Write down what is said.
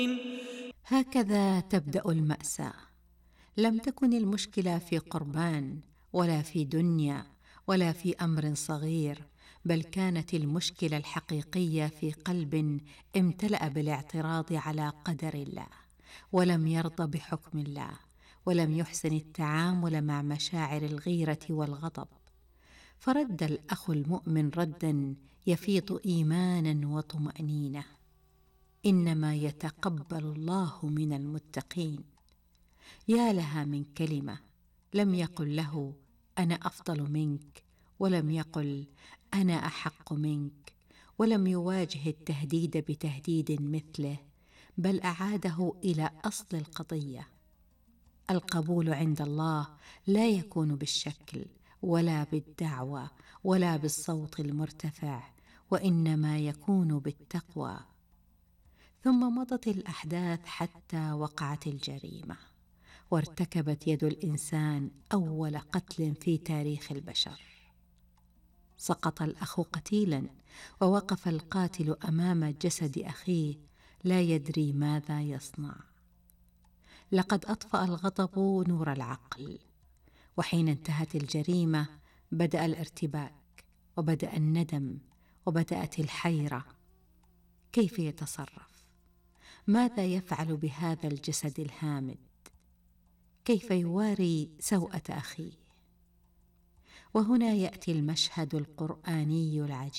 هكذا تبدأ المأساة. لم تكن المشكلة في قربان ولا في دنيا ولا في أمر صغير، بل كانت المشكلة الحقيقية في قلب امتلأ بالاعتراض على قدر الله، ولم يرضى بحكم الله، ولم يحسن التعامل مع مشاعر الغيرة والغضب. فرد الأخ المؤمن ردا يفيض إيمانا وطمأنينة: إنما يتقبل الله من المتقين. يا لها من كلمة لم يقل له أنا أفضل منك، ولم يقل أنا أحق منك، ولم يواجه التهديد بتهديد مثله، بل أعاده إلى أصل القضية. القبول عند الله لا يكون بالشكل ولا بالدعوة ولا بالصوت المرتفع، وإنما يكون بالتقوى. ثم مضت الأحداث حتى وقعت الجريمة، وارتكبت يد الإنسان أول قتل في تاريخ البشر. سقط الأخ قتيلا، ووقف القاتل أمام جسد أخيه لا يدري ماذا يصنع. لقد أطفأ الغضب نور العقل، وحين انتهت الجريمة بدأ الارتباك، وبدأ الندم، وبدأت الحيرة. كيف يتصرف؟ ماذا يفعل بهذا الجسد الهامد؟ كيف يواري سوءة أخيه؟ وهنا يأتي المشهد القرآني العجيب.